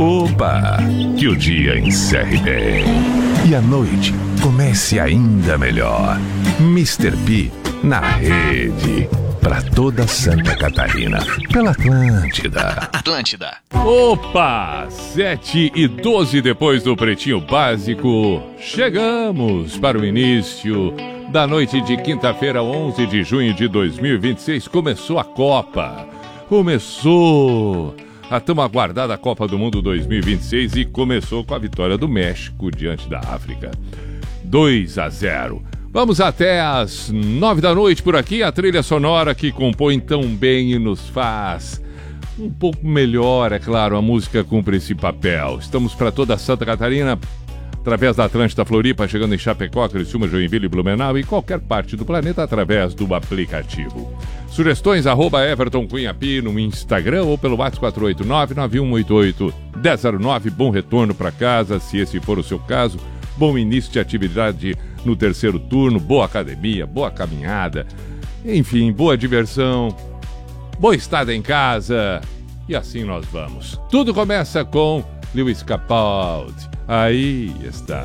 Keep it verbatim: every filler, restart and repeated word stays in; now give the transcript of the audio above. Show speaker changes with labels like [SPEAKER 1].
[SPEAKER 1] Opa! Que o dia encerre bem e a noite comece ainda melhor. mister P na rede, pra toda Santa Catarina, pela Atlântida.
[SPEAKER 2] Atlântida.
[SPEAKER 3] Opa! sete e doze depois do Pretinho Básico. Chegamos para o início da noite de quinta-feira, onze de junho de dois mil e vinte e seis. Começou a Copa. Começou a tão aguardada Copa do Mundo dois mil e vinte e seis e começou com a vitória do México diante da África. dois a zero. Vamos até às nove da noite por aqui, a trilha sonora que compõe tão bem e nos faz um pouco melhor, é claro, a música cumpre esse papel. Estamos para toda Santa Catarina, através da Atlântida Floripa, chegando em Chapecó, Criciúma, Joinville, Blumenau e qualquer parte do planeta através do aplicativo. Sugestões, arroba Everton Cunha Pi no Instagram ou pelo WhatsApp quatro oito nove, nove um oito oito, um zero zero nove. Bom retorno para casa, se esse for o seu caso. Bom início de atividade no terceiro turno, boa academia, boa caminhada, enfim, boa diversão, boa estada em casa. E assim nós vamos. Tudo começa com Lewis Capaldi. Aí está.